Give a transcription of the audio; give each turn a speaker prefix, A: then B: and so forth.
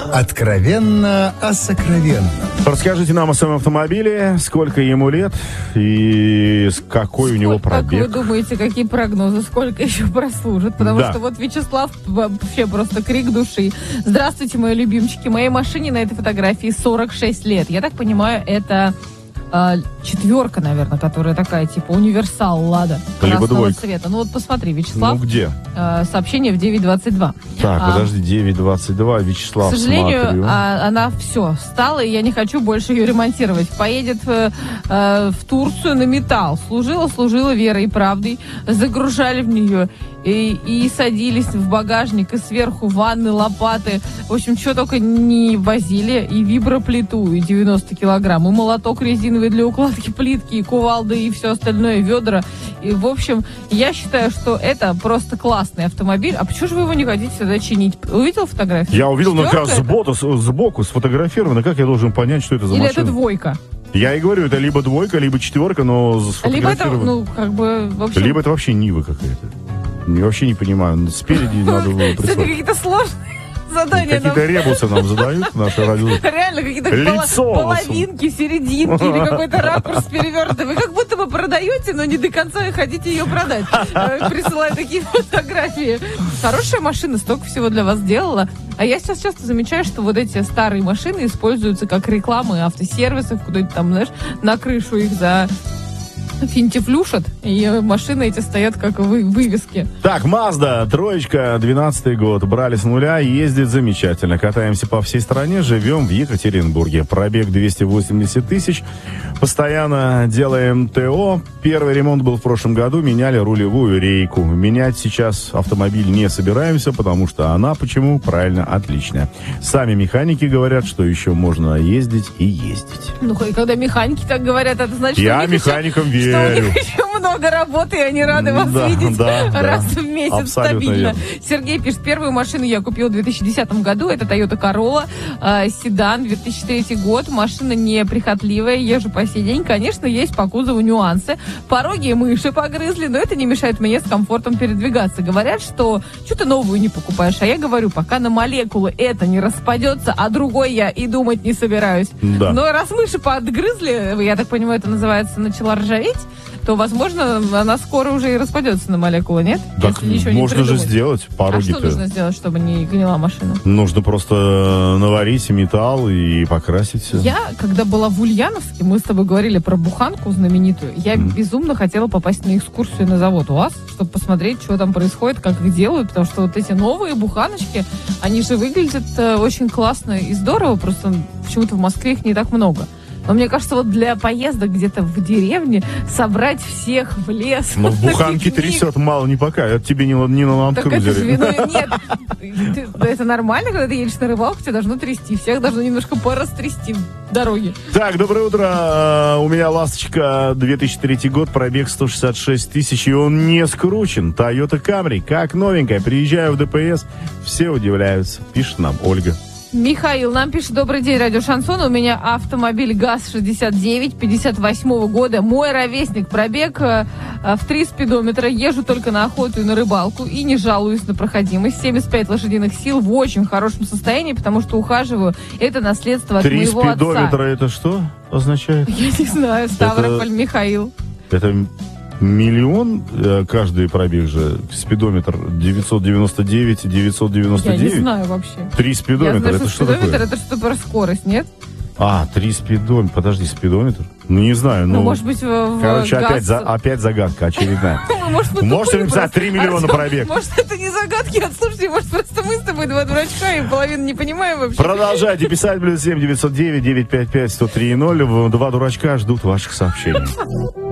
A: Откровенно о сокровенном.
B: Расскажите нам о своем автомобиле, сколько ему лет и какой у него пробег.
C: Как вы думаете, какие прогнозы, сколько еще прослужит? Потому что вот Вячеслав вообще просто крик души. Здравствуйте, мои любимчики. Моей машине на этой фотографии 46 лет. Я так понимаю, это... четверка, наверное, которая такая, типа, универсал Лада красного цвета. Ну вот посмотри, Вячеслав.
B: Ну где?
C: Сообщение в 9.22.
B: Так, подожди, 9.22, Вячеслав,
C: к сожалению,
B: смотрю.
C: Она все, встала, и я не хочу больше ее ремонтировать. Поедет в Турцию на металл. Служила верой и правдой. Загружали в нее и садились в багажник, и сверху ванны, лопаты. В общем, что только не возили. И виброплиту, и 90 килограмм, и молоток резиновый для укладки плитки, и кувалды, и все остальное, ведра. И, в общем, я считаю, что это просто классный автомобиль. А почему же вы его не хотите сюда чинить? Увидел фотографию?
B: Я увидел, но как сбоку сфотографировано. Как я должен понять, что это за машина?
C: Или это двойка?
B: Я и говорю, это либо двойка, либо четверка, но сфотографировано.
C: Либо это, в общем...
B: Либо это вообще Нива какая-то. Я вообще не понимаю. Спереди надо было прислать.
C: Сегодня какие-то сложные задания.
B: Какие-то ребусы нам задают наши радио.
C: Реально, какие-то половинки, серединки или какой-то ракурс перевернутый. Вы как будто бы продаете, но не до конца хотите ее продать. Присылая такие фотографии. Хорошая машина, столько всего для вас сделала. А я сейчас часто замечаю, что вот эти старые машины используются как рекламы автосервисов, куда-нибудь там, знаешь, на крышу их финтифлюшат, и машины эти стоят как вывески.
B: Так, Mazda, троечка, 12-й год. Брали с нуля, ездит замечательно. Катаемся по всей стране, живем в Екатеринбурге. Пробег 280 тысяч. Постоянно делаем ТО. Первый ремонт был в прошлом году, меняли рулевую рейку. Менять сейчас автомобиль не собираемся, потому что она, почему? Правильно, отличная. Сами механики говорят, что еще можно ездить и ездить.
C: Ну, и когда механики так говорят, это значит,
B: я механикам верю.
C: Что у них еще много работы, и они рады вас видеть раз в месяц
B: абсолютно
C: стабильно.
B: Верно.
C: Сергей пишет, первую машину я купил в 2010 году. Это Toyota Corolla, седан, 2003 год. Машина неприхотливая, езжу по сей день. Конечно, есть по кузову нюансы. Пороги мыши погрызли, но это не мешает мне с комфортом передвигаться. Говорят, что ты новую не покупаешь. А я говорю, пока на молекулы это не распадется, а другой я и думать не собираюсь.
B: Да.
C: Но раз мыши подгрызли, я так понимаю, это называется, начала ржаветь, то, возможно, она скоро уже и распадется на молекулы, нет?
B: Так можно же сделать пороги-то.
C: А что нужно сделать, чтобы не гнила машина?
B: Нужно просто наварить металл и покрасить все.
C: Я, когда была в Ульяновске, мы с тобой говорили про буханку знаменитую, я безумно хотела попасть на экскурсию на завод УАЗ, чтобы посмотреть, что там происходит, как их делают, потому что вот эти новые буханочки, они же выглядят очень классно и здорово, просто почему-то в Москве их не так много. Но мне кажется, вот для поездок где-то в деревне собрать всех в лес.
B: Но в буханке трясет мало не пока. Это тебе не на ландкрузере.
C: Нет, это нормально, когда ты едешь на рыбалку, тебя должно трясти. Всех должно немножко порастрясти в дороге.
B: Так, доброе утро. У меня ласточка, 2003 год, пробег 166 тысяч, и он не скручен. Toyota Camry, как новенькая. Приезжаю в ДПС, все удивляются. Пишет нам Ольга.
C: Михаил нам пишет: добрый день, радио Шансон. У меня автомобиль ГАЗ-69 58 года. Мой ровесник. Пробег в 3 спидометра. Езжу только на охоту и на рыбалку. И не жалуюсь на проходимость. 75 лошадиных сил. В очень хорошем состоянии, потому что ухаживаю. Это наследство от моего отца. 3
B: спидометра это что означает?
C: Я не знаю. Ставрополь, Михаил.
B: Это... Миллион каждый пробег же. Спидометр 999, 999.
C: Я не знаю вообще.
B: 3 спидометра,
C: знаю,
B: это что
C: спидометр
B: такое?
C: Это что, про скорость, нет?
B: 3 спидометра. Подожди, спидометр? Ну, не знаю.
C: Ну, может быть,
B: короче, опять загадка очередная. Можете написать 3 миллиона пробег.
C: Может, это не загадки, слушайте, может, просто мы с тобой два дурачка и половину не понимаем вообще.
B: Продолжайте писать. +7 909 955 103 0. Два дурачка ждут ваших сообщений.